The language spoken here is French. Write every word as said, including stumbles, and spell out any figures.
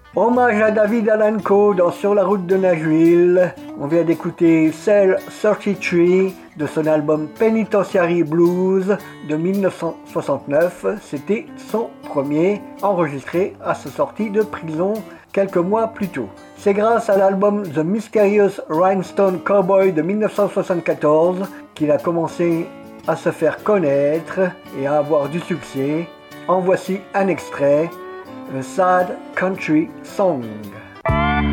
Hommage à David Allan Coe dans Sur la route de Nashville. On vient d'écouter Cell trente-trois de son album Penitentiary Blues de dix-neuf cent soixante-neuf. C'était son premier enregistré à sa sortie de prison quelques mois plus tôt. C'est grâce à l'album The Mysterious Rhinestone Cowboy de dix-neuf cent soixante-quatorze qu'il a commencé à se faire connaître et à avoir du succès. En voici un extrait, A Sad Country Song.